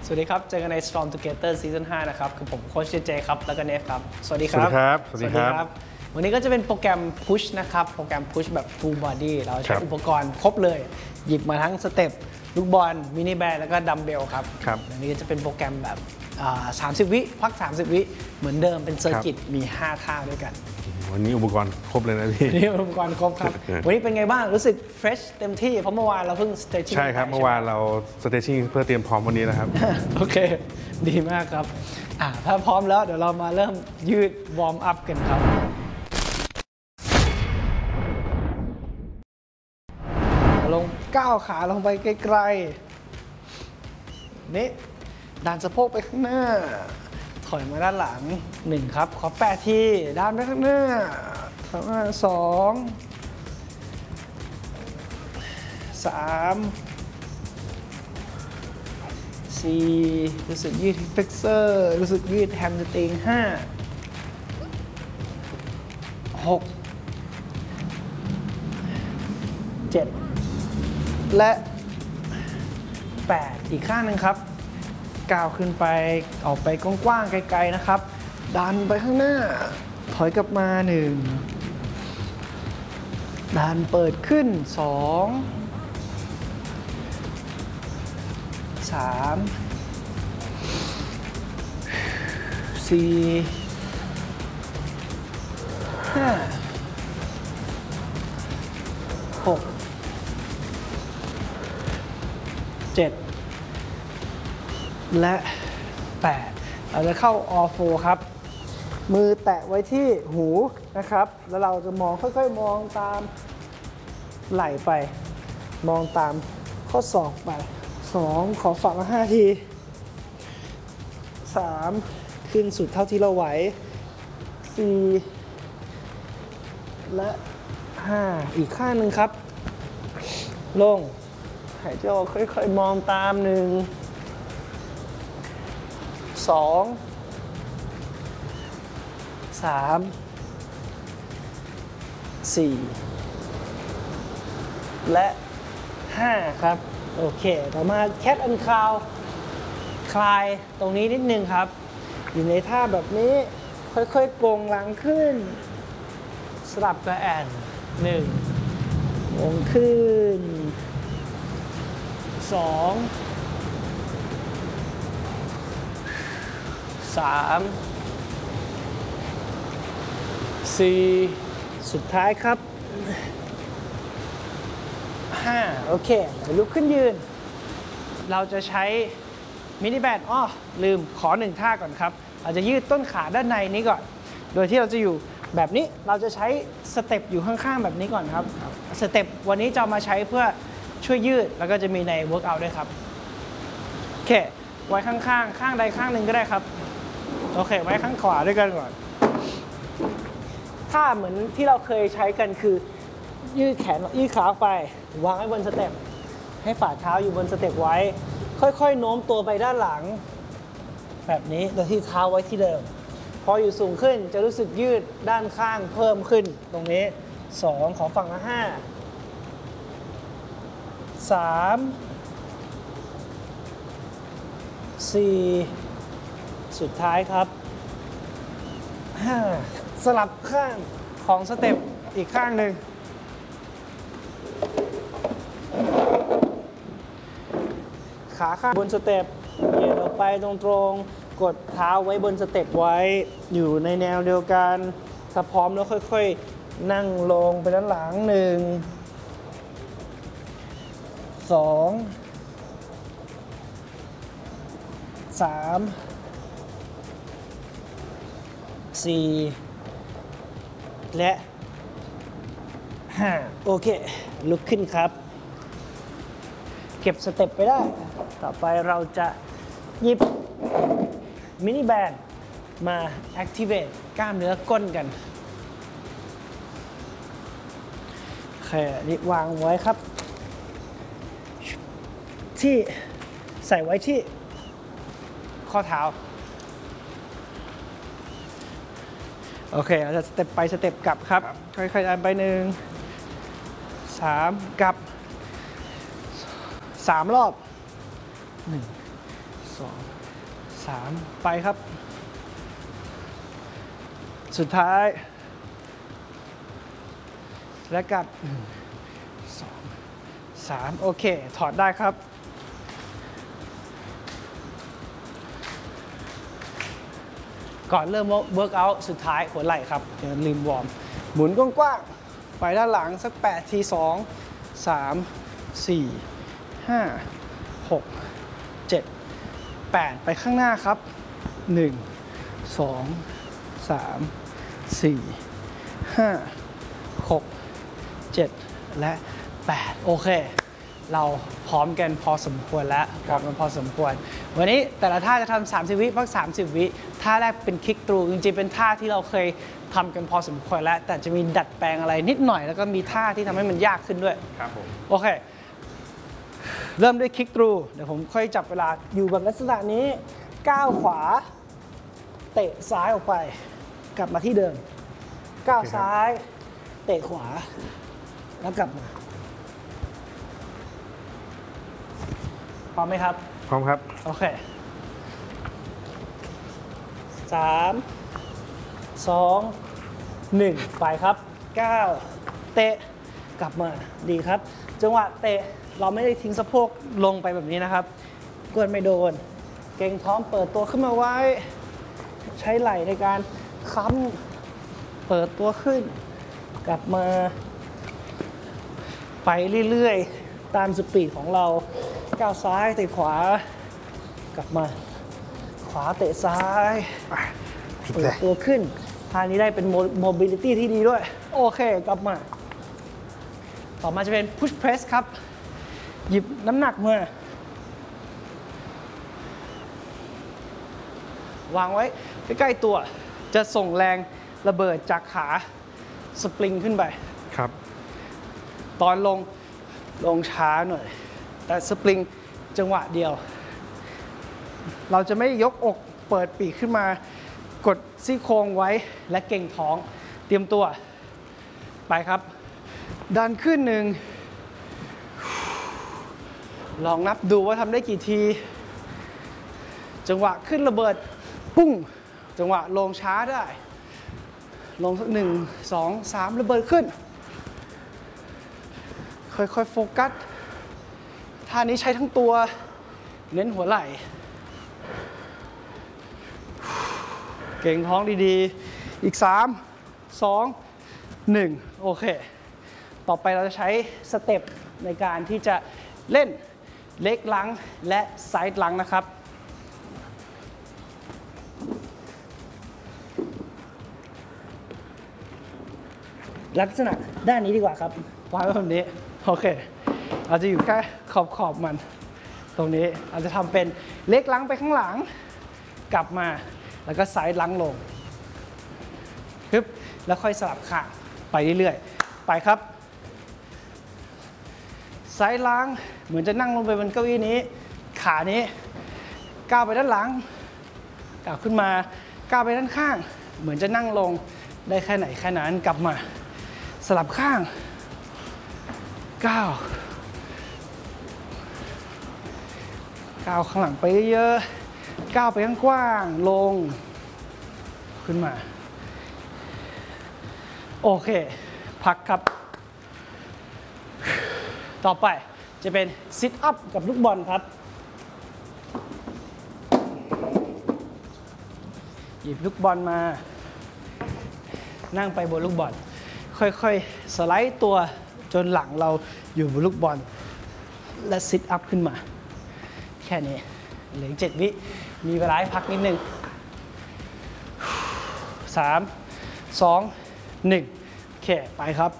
สวัสดีครับเจอกันใน Strong Together Season 5 นะครับคือผมโค้ชเจครับแล้วก็เนฟครับสวัสดีครับสวัสดีครับสวัสดีครับวันนี้ก็จะเป็นโปรแกรม Push นะครับโปรแกรม Push แบบ Full Body เราใช้อุปกรณ์ครบเลยหยิบมาทั้งสเต็ปลูกบอลมินิแบนแล้วก็ดัมเบลครับอันนี้ก็จะเป็นโปรแกรมแบบ30 วิพัก 30 วิเหมือนเดิมเป็นเซอร์กิตมี 5 ท่าด้วยกันวันนี้อุปกรณ์ครบเลยนะพี่นี่อุปกรณ์ครบครับวันนี้เป็นไงบ้างรู้สึกเฟรชเต็มที่เพราะเมื่อวานเราเพิ่ง stretching ใช่ครับเมื่อวานเรา stretching เพื่อเตรียมพร้อมวันนี้นะครับโอเคดีมากครับถ้าพร้อมแล้วเดี๋ยวเรามาเริ่มยืดวอร์มอัพกันครับลงก้าวขาลงไปไกลๆนี่ดันสะโพกไปข้างหน้าถอยมาด้านหลัง1ครับขอ8ทีด้านไปข้างหน้า2 3 4รู้สึกยืดเฟกเซอร์รู้สึกยืดแฮมสตริง5 6 7และ8อีกข้างหนึ่งครับก้าวขึ้นไปออกไปกว้างๆไกลๆนะครับดันไปข้างหน้าถอยกลับมา1ดันเปิดขึ้น2 3 4 5 6 7และ8เราจะเข้า all four ครับมือแตะไว้ที่หูนะครับแล้วเราจะมองค่อยๆมองตามไหล่ไปมองตามข้อศอกไป2ขอฝักละ5ที3ขึ้นสุดเท่าที่เราไหว4และ5อีกข้างหนึ่งครับลงหายใจออกค่อยๆมองตาม1 2 3 4และ5ครับโอเคต่อมาแคทอันคาวคลายตรงนี้นิดนึงครับอยู่ในท่าแบบนี้ค่อยๆโกงหลังขึ้นสลับกับแอน1โกงขึ้น2 3 4สุดท้ายครับ5โอเคลุกขึ้นยืนเราจะใช้มินิแบนลืมขอ1ท่าก่อนครับเราจะยืดต้นขาด้านในนี้ก่อนโดยที่เราจะอยู่แบบนี้เราจะใช้สเต็ปอยู่ข้างๆแบบนี้ก่อนครับสเต็ปวันนี้จะมาใช้เพื่อช่วยยืดแล้วก็จะมีในเวิร์กอัลด้วยครับโอเคไว้ข้างๆข้างใดข้างหนึ่งก็ได้ครับโอเคไว้ข้างขวาด้วยกันก่อนถ้าเหมือนที่เราเคยใช้กันคือยืดแขนยืดขาออกไปวางไว้บนสเต็ปให้ฝ่าเท้าอยู่บนสเต็ปไว้ค่อยๆโน้มตัวไปด้านหลังแบบนี้โดยที่เท้าไว้ที่เดิมพออยู่สูงขึ้นจะรู้สึกยืดด้านข้างเพิ่มขึ้นตรงนี้2ขอฝั่งละ5 3 4สุดท้ายครับ5สลับข้างของสเต็ปอีกข้างหนึ่งขาข้างบนสเต็ปเหยียดออกไปตรงๆกดเท้าไว้บนสเต็ปไว้อยู่ในแนวเดียวกันถ้าพร้อมแล้วค่อยๆนั่งลงไปด้านหลัง1 2 3 4และ5โอเคลุกขึ้นครับเก็บสเต็ปไปได้ต่อไปเราจะหยิบมินิแบนมา activate กล้ามเนื้อก้นกันโอเคนี่วางไว้ครับที่ใส่ไว้ที่ข้อเท้าโอเคเราจะสเต็ปไปสเต็ปกลับครับค่อยๆดันไป1 3กลับ3 รอบ1 2 2 3 ไปครับ สุดท้าย และกลับ1 2 3โอเคถอดได้ครับก่อนเริ่มเวิร์กอัลสุดท้ายหัวไหล่ครับอย่าลืมวอร์มหมุนกว้างๆไปด้านหลังสัก8 ที 2 3 4 5 6 7 8ไปข้างหน้าครับ1 2 3 4 5 6 7 และ 8โอเคเราพร้อมกันพอสมควรแล้วพร้อมกันพอสมควรวันนี้แต่ละท่าจะทำ30 วิพัก30 วิท่าแรกเป็นคิกตรูจริงๆเป็นท่าที่เราเคยทำกันพอสมควรแล้วแต่จะมีดัดแปลงอะไรนิดหน่อยแล้วก็มีท่าที่ทำให้มันยากขึ้นด้วยครับผมโอเคเริ่มด้วยคิกตรูเดี๋ยวผมค่อยจับเวลาอยู่แบบลักษณะนี้ก้าวขวาเตะซ้ายออกไปกลับมาที่เดิมก้าวซ้ายเตะขวาแล้วกลับมาพร้อมไหมครับพร้อมครับโอเค3 2 1ไปครับ9เตะกลับมาดีครับจังหวะเตะเราไม่ได้ทิ้งสะโพกลงไปแบบนี้นะครับกดไม่โดนเกร็งท้องเปิดตัวขึ้นมาไว้ใช้ไหล่ในการค้ำเปิดตัวขึ้นกลับมาไปเรื่อยๆตามสปีดของเราก้าวซ้ายเตะขวากลับมาขวาเตะซ้ายเปิดตัวขึ้นท่านี้ได้เป็นโมบิลิตี้ที่ดีด้วยโอเคกลับมาต่อมาจะเป็น push press ครับหยิบน้ำหนักมาวางไว้ใกล้ๆตัวจะส่งแรงระเบิดจากขาสปริงขึ้นไปครับตอนลงช้าหน่อยแต่สปริงจังหวะเดียวเราจะไม่ยกอกเปิดปีกขึ้นมากดซี่โครงไว้และเก่งท้องเตรียมตัวไปครับดันขึ้นหนึ่งลองนับดูว่าทำได้กี่ทีจังหวะขึ้นระเบิดปุ้งจังหวะลงช้าได้ลงสัก1 2 3ระเบิดขึ้นค่อยๆโฟกัสท่านี้ใช้ทั้งตัวเน้นหัวไหล่เก่งท้องดีๆอีก3 2 1โอเคต่อไปเราจะใช้สเต็ปในการที่จะเล่นเล็กลังและไซด์ลังนะครับลักษณะด้านนี้ดีกว่าครับวางไว้แบบนี้โอเคเราจะอยู่แค่ขอบมันตรงนี้เราจะทำเป็นเล็กลังไปข้างหลังกลับมาแล้วก็ไซด์ลังลงปึ๊บแล้วค่อยสลับขาไปเรื่อยๆไปครับไซด์ลังเหมือนจะนั่งลงไปบนเก้าอี้นี้ขานี้ก้าวไปด้านหลังก้าวขึ้นมาก้าวไปด้านข้างเหมือนจะนั่งลงได้แค่ไหนแค่นั้นกลับมาสลับข้างก้าวข้างหลังไปเยอะๆก้าวไปข้างกว้างลงขึ้นมาโอเคพักครับต่อไปจะเป็นซิทอัพกับลูกบอลครับหยิบลูกบอลมานั่งไปบนลูกบอลค่อยๆสไลด์ตัวจนหลังเราอยู่บนลูกบอลและซิทอัพขึ้นมาแค่นี้เหลือ7 วิมีเวลาให้พักนิดนึง3 2 1โอเคไปครับ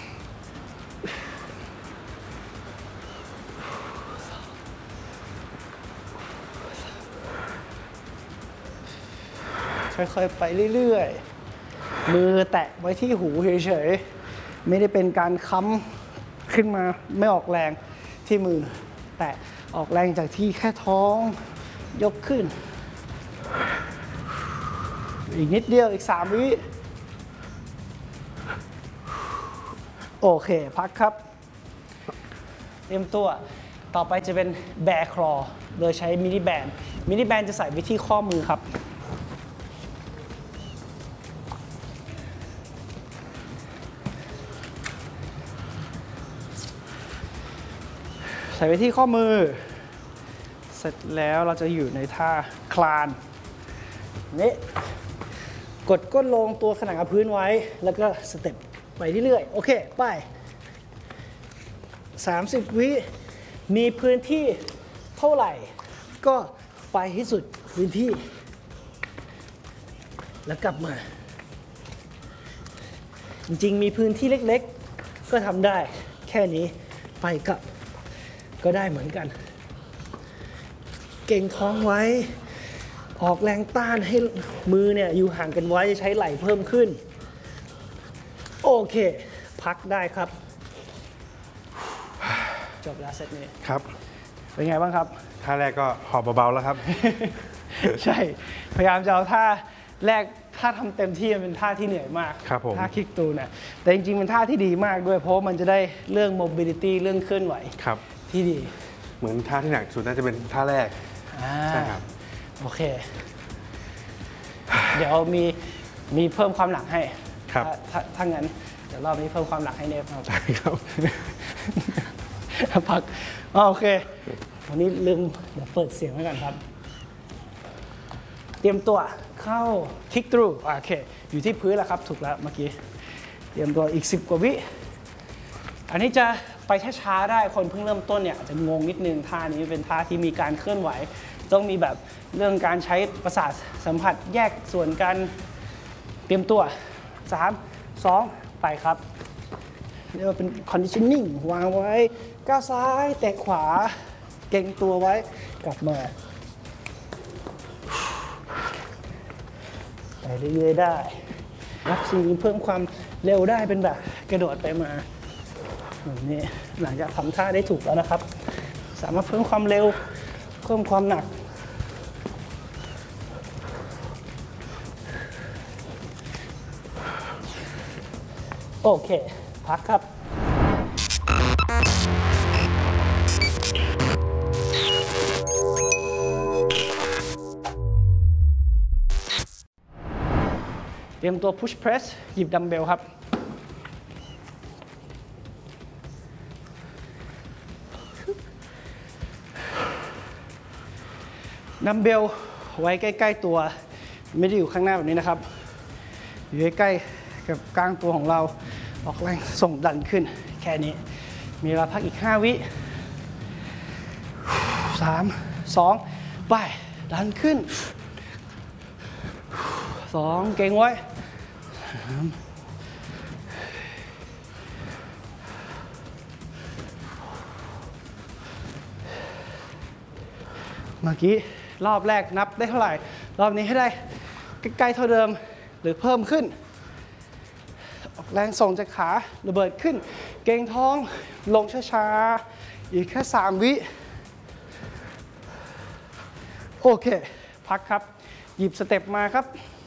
ค่อยๆไปเรื่อยๆมือแตะไว้ที่หูเฉยๆไม่ได้เป็นการค้ำขึ้นมาไม่ออกแรงที่มือแตะออกแรงจากที่แค่ท้องยกขึ้นอีกนิดเดียวอีก3 วิโอเคพักครับเตรียมตัวต่อไปจะเป็นแบร์คลอโดยใช้มินิแบนจะใส่ไว้ที่ข้อมือครับใส่ไว้ที่ข้อมือเสร็จแล้วเราจะอยู่ในท่าคลานนี่กดก้นลงตัวขนานกับพื้นไว้แล้วก็สเต็ปไปเรื่อยๆโอเคไป30 วิมีพื้นที่เท่าไหร่ก็ไปให้สุดพื้นที่แล้วกลับมาจริงๆมีพื้นที่เล็กๆก็ทำได้แค่นี้ไปกลับก็ได้เหมือนกันเก่งท้องไว้ออกแรงต้านให้มือเนี่ยอยู่ห่างกันไว้จะใช้ไหล่เพิ่มขึ้นโอเคพักได้ครับจบแล้วเซตนี้ครับเป็นไงบ้างครับท่าแรกก็หอบเบาๆแล้วครับใช่พยายามจะเอาท่าแรกถ้าทำเต็มที่มันเป็นท่าที่เหนื่อยมากครับผมท่าคิกตูเนี่ยแต่จริงๆมันท่าที่ดีมากด้วยเพราะมันจะได้เรื่อง mobility เรื่องเคลื่อนไหวครับที่ดีเหมือนท่าที่หนักสุดน่าจะเป็นท่าแรกใช่ครับโอเคเดี๋ยวมีเพิ่มความหนักให้ครับถ้างั้นเดี๋ยวรอบนี้เพิ่มความหนักให้เนฟครับใช่ครับพักโอเควันนี้ลืมเดี๋ยวเปิดเสียงไว้ก่อนครับเตรียมตัวเข้า kick through โอเคอยู่ที่พื้นแล้วครับถูกแล้วเมื่อกี้เตรียมตัวอีก10 กว่าวิอันนี้จะไปช้าๆได้คนเพิ่งเริ่มต้นเนี่ยอาจจะงงนิดนึงท่านี้เป็นท่าที่มีการเคลื่อนไหวต้องมีแบบเรื่องการใช้ประสาทสัมผัสแยกส่วนกันเตรียมตัว3 2ไปครับเรียกว่าเป็น conditioning วางไว้ก้าวซ้ายแตะขวาเก่งตัวไว้กลับมาไปเรื่อยๆได้รับซีเพิ่มความเร็วได้เป็นแบบกระโดดไปมาแบบนี้หลังจากทำท่าได้ถูกแล้วนะครับสามารถเพิ่มความเร็วเพิ่มความหนักโอเคพักครับเตรียมตัว push press หยิบดัมเบลครับดัมเบลไว้ใกล้ๆตัวไม่ได้อยู่ข้างหน้าแบบนี้นะครับอยู่ใกล้ๆกับกลางตัวของเราออกแรงส่งดันขึ้นแค่นี้มีเวลาพักอีก5 วิ3 2ไปดันขึ้น2เก่งไว้เมื่อกี้รอบแรกนับได้เท่าไหร่รอบนี้ให้ได้ใกล้ๆเท่าเดิมหรือเพิ่มขึ้นออกแรงส่งจากขาระเบิดขึ้นเกร็งท้องลงช้าๆอีกแค่3 วิโอเคพักครับหยิบสเต็ปมาครับ